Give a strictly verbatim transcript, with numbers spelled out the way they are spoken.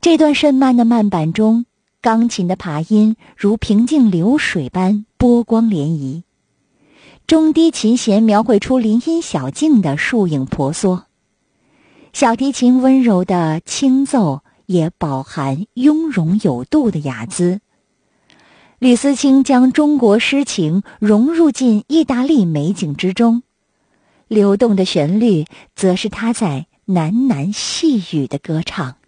这段甚慢的慢板中，钢琴的爬音如平静流水般波光涟漪，中低琴弦描绘出林荫小径的树影婆娑，小提琴温柔的轻奏也饱含雍容有度的雅姿。吕思清将中国诗情融入进意大利美景之中，流动的旋律则是他在喃喃细语的歌唱。